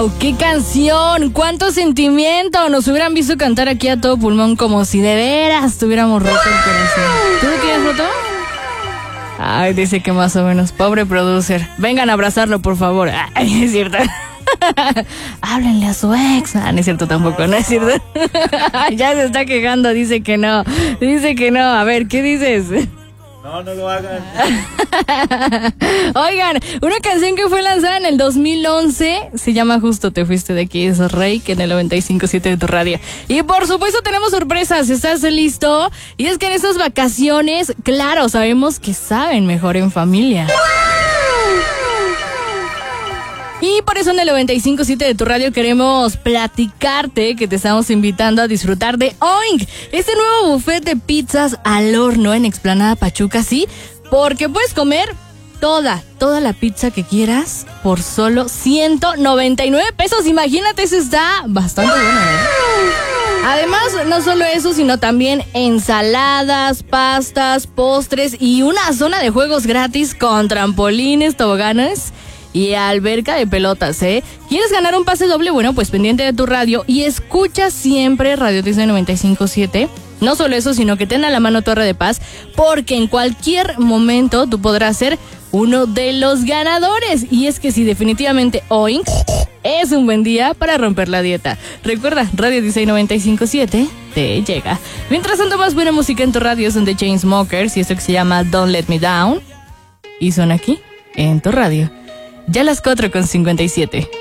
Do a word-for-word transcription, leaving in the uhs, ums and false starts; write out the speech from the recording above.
¡Wow! ¡Qué canción! ¡Cuánto sentimiento! Nos hubieran visto cantar aquí a todo pulmón como si de veras tuviéramos roto el corazón. ¿Tú lo tienes roto? Ay, dice que más o menos. Pobre producer. Vengan a abrazarlo, por favor. Ay, es cierto. Háblenle a su ex. Ah, no es cierto tampoco, no es cierto. Ya se está quejando, dice que no. Dice que no. A ver, ¿qué dices? No, no lo hagan. Oigan, una canción que fue lanzada en el dos mil once se llama Justo te fuiste de aquí, es Rey, que en el noventa y cinco punto siete de tu radio. Y por supuesto tenemos sorpresas, ¿estás listo? Y es que en estas vacaciones, claro, sabemos que saben mejor en familia. Y por eso en el noventa y cinco punto siete de tu radio queremos platicarte que te estamos invitando a disfrutar de Oink, este nuevo buffet de pizzas al horno en Explanada Pachuca, sí, porque puedes comer toda, toda la pizza que quieras por solo ciento noventa y nueve pesos. Imagínate, eso está bastante bueno, ¿eh? Además, no solo eso, sino también ensaladas, pastas, postres y una zona de juegos gratis con trampolines, toboganes y alberca de pelotas, ¿eh? ¿Quieres ganar un pase doble? Bueno, pues pendiente de tu radio y escucha siempre Radio Disney noventa y cinco punto siete. No solo eso, sino que ten a la mano Torre de Paz, porque en cualquier momento tú podrás ser uno de los ganadores. Y es que sí, definitivamente Oink es un buen día para romper la dieta. Recuerda, Radio Disney noventa y cinco punto siete te llega. Mientras tanto, más buena música en tu radio son The Chainsmokers y esto que se llama Don't Let Me Down. Y son aquí, en tu radio. Ya las cuatro con cincuenta y siete.